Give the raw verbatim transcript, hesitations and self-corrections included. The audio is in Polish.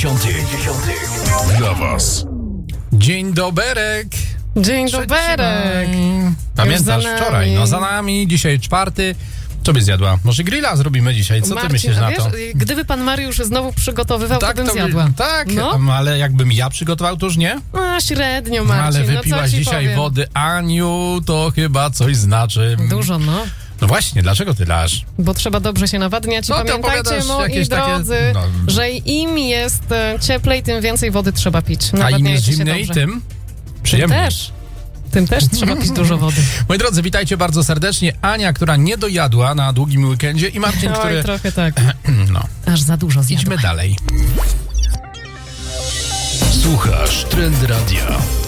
dziewięćdziesiątych dla was. Dzień doberek. Dzień doberek. Pamiętasz Już za wczoraj? nami. No za nami, dzisiaj czwarty. Co byś zjadła? Może grilla zrobimy dzisiaj? Co Marcin, ty myślisz a na wiesz, to? gdyby pan Mariusz znowu przygotowywał, to bym to zjadła. By, tak, No. ale jakbym ja przygotował, to już nie? A, średnio, No, Marcin. ale no, co wypiłaś ci dzisiaj powiem? wody, Aniu, to chyba coś znaczy. Dużo, no. No właśnie, dlaczego ty lasz? Bo trzeba dobrze się nawadniać. No, I ty pamiętajcie, opowiadasz moi jakieś drodzy, takie, no. że im jest e, cieplej, tym więcej wody trzeba pić. A im jest Nawadniajcie się zimniej, dobrze. tym Tym przyjemniej. też. Tym też trzeba pić dużo wody. Moi drodzy, witajcie bardzo serdecznie. Ania, która nie dojadła na długim weekendzie i Marcin, Oj, który... trochę tak. No, Aż za dużo zjadła. idźmy dalej. Słuchasz Trend Radia.